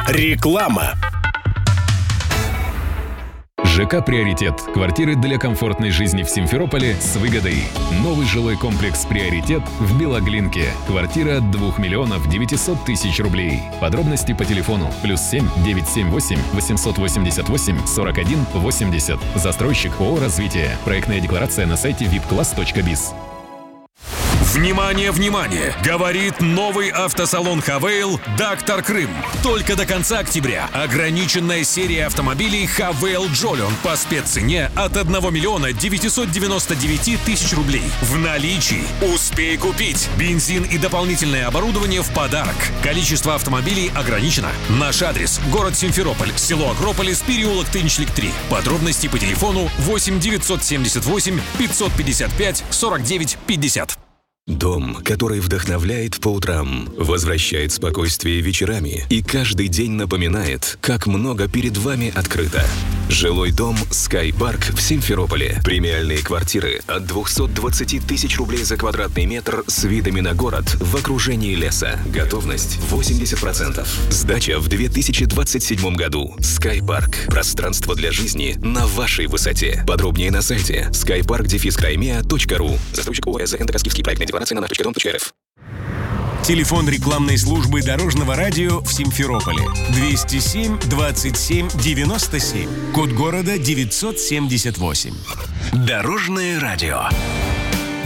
Реклама. ЖК «Приоритет». Квартиры для комфортной жизни в Симферополе с выгодой. Новый жилой комплекс «Приоритет» в Белоглинке. Квартира от 2 миллионов 900 тысяч рублей. Подробности по телефону +7 978 888 41 80. Застройщик ООО «Развитие». Проектная декларация на сайте vipclass.biz. Внимание, внимание! Говорит новый автосалон «Хавейл» «Доктор Крым». Только до конца октября ограниченная серия автомобилей «Хавейл Джолион» по спеццене от 1 миллиона 999 тысяч рублей. В наличии. Успей купить. Бензин и дополнительное оборудование в подарок. Количество автомобилей ограничено. Наш адрес – город Симферополь, село Акрополис, переулок Тынчлик 3. Подробности по телефону 8 978 555 49 50. Дом, который вдохновляет по утрам, возвращает спокойствие вечерами и каждый день напоминает, как много перед вами открыто. Жилой дом Sky Park в Симферополе. Премиальные квартиры от 220 тысяч рублей за квадратный метр с видами на город в окружении леса. Готовность 80%. Сдача в 2027 году. Sky Park. Пространство для жизни на вашей высоте. Подробнее на сайте skypark-crimea.ru. Застройщик ООО «ЗНТ Каскивский». Проектная декларация на naf.dom.rf. Телефон рекламной службы Дорожного радио в Симферополе 207 27 97. Код города 978. Дорожное радио.